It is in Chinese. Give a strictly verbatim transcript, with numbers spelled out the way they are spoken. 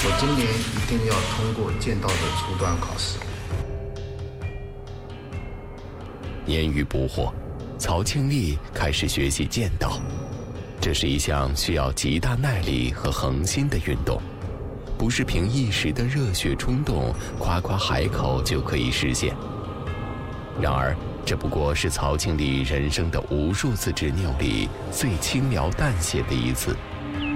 我今年一定要通过剑道的初段考试。 年逾不惑，曹庆历开始学习剑道。这是一项需要极大耐力和恒心的运动，不是凭一时的热血冲动、夸夸海口就可以实现。然而，这不过是曹庆历人生的无数次执拗里最轻描淡写的一次。